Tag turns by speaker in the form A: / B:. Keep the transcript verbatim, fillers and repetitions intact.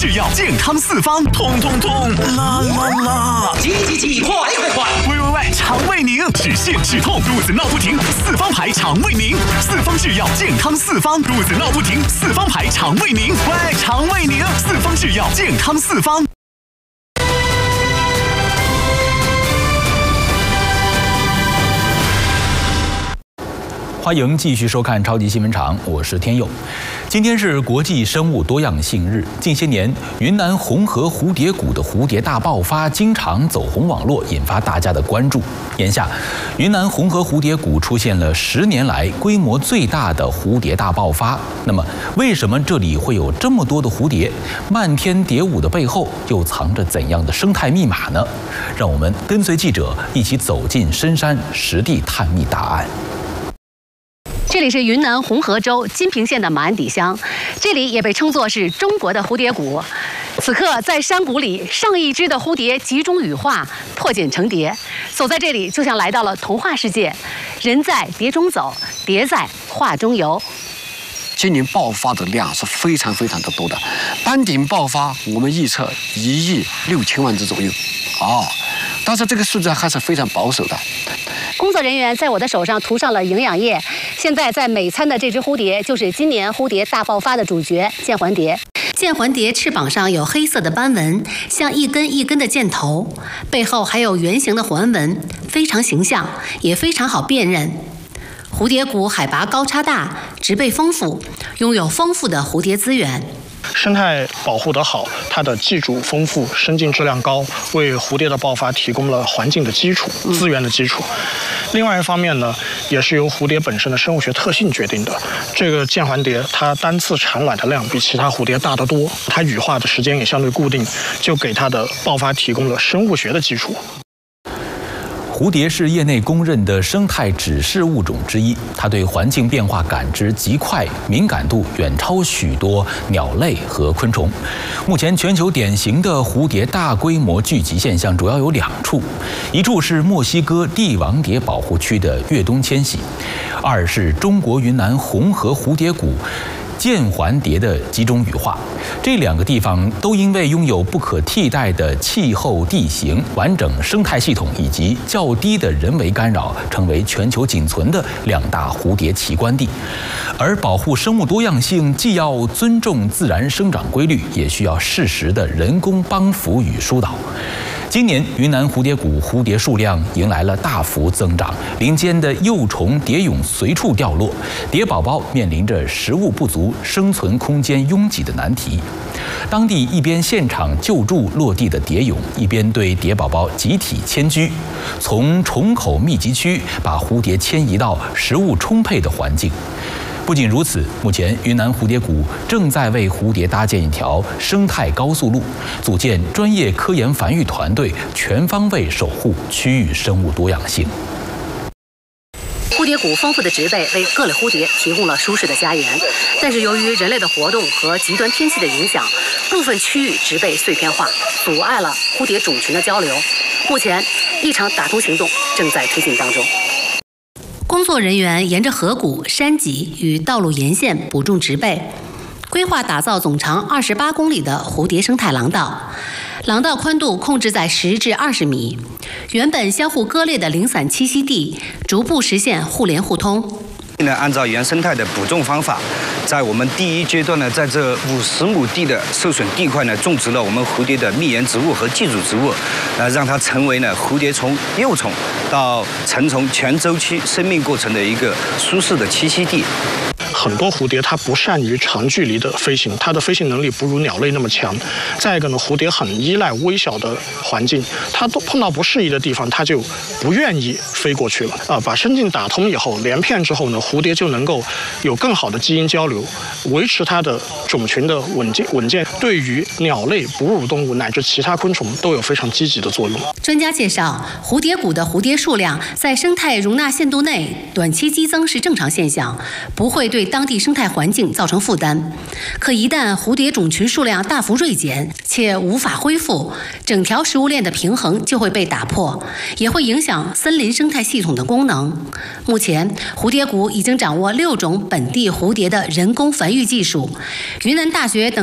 A: 制药，健康四方，通通通，啦啦啦！
B: 急急急，快快快！
A: 喂喂喂，肠胃宁，止泻止痛，肚子闹不停，四方牌肠胃宁，四方制药，健康四方，肚子闹不停，四方牌肠胃宁，喂，肠胃宁，四方制药，健康四方。
C: 欢迎继续收看超级新闻场，我是天佑。今天是国际生物多样性日。近些年，云南红河蝴蝶谷的蝴蝶大爆发经常走红网络，引发大家的关注。眼下，云南红河蝴蝶谷出现了十年来规模最大的蝴蝶大爆发。那么，为什么这里会有这么多的蝴蝶？漫天蝶舞的背后又藏着怎样的生态密码呢？让我们跟随记者一起走进深山，实地探秘答案。
D: 这里是云南红河州金平县的马鞍底乡，这里也被称作是中国的蝴蝶谷。此刻在山谷里，上亿只的蝴蝶集中羽化，破茧成蝶。走在这里，就像来到了童话世界。人在蝶中走，蝶在画中游。
E: 今年爆发的量是非常非常的多的，单顶爆发我们预测一亿六千万只左右，哦，但是这个数字还是非常保守的。
D: 工作人员在我的手上涂上了营养液，现在在美餐的这只蝴蝶就是今年蝴蝶大爆发的主角剑环蝶。剑环蝶翅膀上有黑色的斑纹，像一根一根的箭头，背后还有圆形的环纹，非常形象，也非常好辨认。蝴蝶谷海拔高差大，植被丰富，拥有丰富的蝴蝶资源。
F: 生态保护得好，它的寄主丰富，生境质量高，为蝴蝶的爆发提供了环境的基础、资源的基础。另外一方面呢，也是由蝴蝶本身的生物学特性决定的。这个剑环蝶，它单次产卵的量比其他蝴蝶大得多，它羽化的时间也相对固定，就给它的爆发提供了生物学的基础。
C: 蝴蝶是业内公认的生态指示物种之一，它对环境变化感知极快，敏感度远超许多鸟类和昆虫。目前全球典型的蝴蝶大规模聚集现象主要有两处，一处是墨西哥帝王蝶保护区的越冬迁徙，二是中国云南红河蝴蝶谷剑环蝶的集中羽化。这两个地方都因为拥有不可替代的气候地形、完整生态系统以及较低的人为干扰，成为全球仅存的两大蝴蝶栖观地。而保护生物多样性，既要尊重自然生长规律，也需要适时的人工帮扶与疏导。今年云南蝴蝶谷蝴蝶数量迎来了大幅增长，林间的幼虫蝶蛹随处掉落，蝶宝宝面临着食物不足、生存空间拥挤的难题。当地一边现场救助落地的蝶蛹，一边对蝶宝宝集体迁居，从虫口密集区把蝴蝶迁移到食物充沛的环境。不仅如此，目前云南蝴蝶谷正在为蝴蝶搭建一条生态高速路，组建专业科研繁育团队，全方位守护区域生物多样性。
D: 蝴蝶谷丰富的植被为各类蝴蝶提供了舒适的家园，但是由于人类的活动和极端天气的影响，部分区域植被碎片化，阻碍了蝴蝶种群的交流。目前，一场打通行动正在推进当中。工作人员沿着河谷、山脊与道路沿线补种植被，规划打造总长二十八公里的蝴蝶生态廊道。廊道宽度控制在十至二十米，原本相互割裂的零散栖息地，逐步实现互联互通。
G: 呢，按照原生态的补种方法，在我们第一阶段呢，在这五十亩地的受损地块呢，种植了我们蝴蝶的蜜源植物和寄主植物，呃，让它成为呢蝴蝶从幼虫到成虫全周期生命过程的一个舒适的栖息地。
F: 很多蝴蝶它不善于长距离的飞行，它的飞行能力不如鸟类那么强。再一个呢，蝴蝶很依赖微小的环境，它都碰到不适宜的地方，它就不愿意飞过去了啊。把生境打通以后，连片之后呢，蝴蝶就能够有更好的基因交流，维持它的种群的稳健稳健，对于鸟类、哺乳动物乃至其他昆虫都有非常积极的作用。
D: 专家介绍，蝴蝶谷的蝴蝶数量在生态容纳限度内短期激增是正常现象，不会对当地生态环境造成负担。可一旦蝴蝶种群数量大幅锐减且无法恢复，整条食物链的平衡就会被打破，也会影响森林生态系统的功能。目前，蝴蝶谷已经掌握六种本地蝴蝶的人工繁育技术，云南大学等